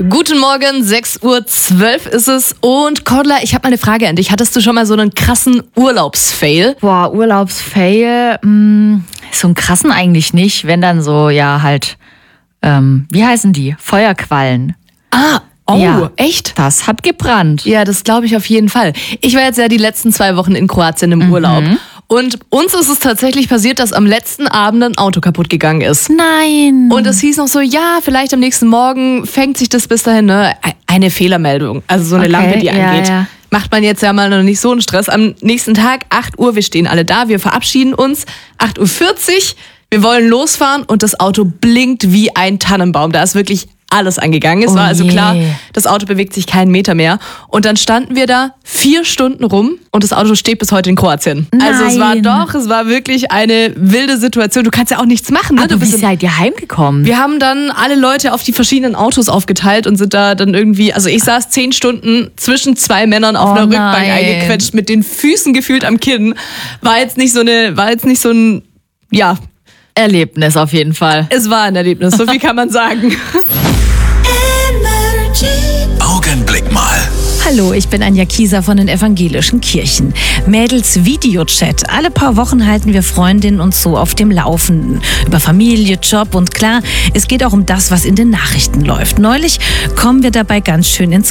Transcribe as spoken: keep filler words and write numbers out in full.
Guten Morgen, sechs Uhr zwölf ist es. Und Cordula, ich habe mal eine Frage an dich. Hattest du schon mal so einen krassen Urlaubsfail? Boah, Urlaubsfail, mh, so einen krassen eigentlich nicht. Wenn dann so, ja halt, ähm, wie heißen die? Feuerquallen. Ah, oh, Ja. echt? Das hat gebrannt. Ja, das glaube ich auf jeden Fall. Ich war jetzt ja die letzten zwei Wochen in Kroatien im Urlaub. Und uns ist es tatsächlich passiert, dass am letzten Abend ein Auto kaputt gegangen ist. Nein. Und es hieß noch so, ja, vielleicht am nächsten Morgen fängt sich das bis dahin, ne? Eine Fehlermeldung, also so eine Okay, Lampe, die ja, angeht. ja. Macht man jetzt ja mal noch nicht so einen Stress. Am nächsten Tag, acht Uhr, wir stehen alle da, wir verabschieden uns. acht Uhr vierzig, wir wollen losfahren und das Auto blinkt wie ein Tannenbaum. Da ist wirklich alles angegangen. Es Oh war also je. klar, das Auto bewegt sich keinen Meter mehr. Und dann standen wir da vier Stunden rum und das Auto steht bis heute in Kroatien. Also es war Nein. doch, es war wirklich eine wilde Situation. Du kannst ja auch nichts machen. Ne? Aber Du wie bist im- seid ihr heimgekommen? wir haben dann alle Leute auf die verschiedenen Autos aufgeteilt und sind da dann irgendwie, also ich saß zehn Stunden zwischen zwei Männern auf Oh einer Rückbank nein. eingequetscht, mit den Füßen gefühlt am Kinn. War jetzt nicht so eine, war jetzt nicht so ein, ja, Erlebnis auf jeden Fall. es war ein Erlebnis, so viel kann man sagen. Augenblick mal. Hallo, ich bin Anja Kieser von den evangelischen Kirchen. Mädels Videochat. Alle paar Wochen halten wir Freundinnen und so auf dem Laufenden. Über Familie, Job und klar, es geht auch um das, was in den Nachrichten läuft. Neulich kommen wir dabei ganz schön ins